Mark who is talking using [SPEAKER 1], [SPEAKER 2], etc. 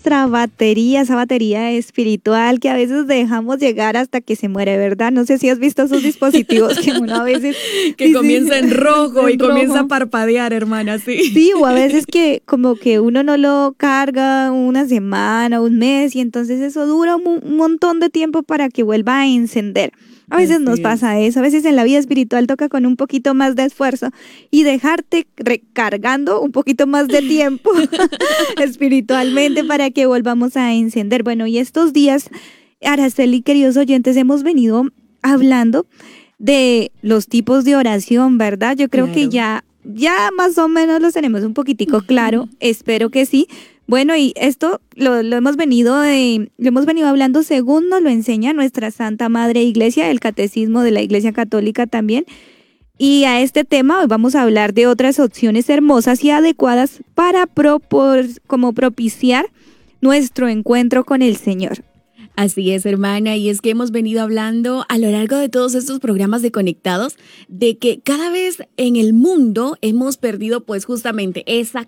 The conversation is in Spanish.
[SPEAKER 1] nuestra batería, esa batería espiritual que a veces dejamos llegar hasta que se muere, ¿verdad? No sé si has visto esos dispositivos que uno a veces...
[SPEAKER 2] que comienza en rojo y comienza a parpadear, hermana, sí.
[SPEAKER 1] Sí, o a veces que como que uno no lo carga una semana, un mes, y entonces eso dura un montón de tiempo para que vuelva a encender. A veces nos pasa eso, a veces en la vida espiritual toca con un poquito más de esfuerzo y dejarte recargando un poquito más de tiempo espiritualmente para que volvamos a encender. Bueno, y estos días, Araceli, queridos oyentes, hemos venido hablando de los tipos de oración, ¿verdad? Yo creo que ya más o menos los tenemos un poquitico claro, espero que sí. Bueno, y esto lo hemos venido hablando según nos lo enseña nuestra Santa Madre Iglesia, el Catecismo de la Iglesia Católica también. Y a este tema hoy vamos a hablar de otras opciones hermosas y adecuadas para como propiciar nuestro encuentro con el Señor.
[SPEAKER 2] Así es, hermana, y es que hemos venido hablando a lo largo de todos estos programas de Conectados de que cada vez en el mundo hemos perdido pues justamente esa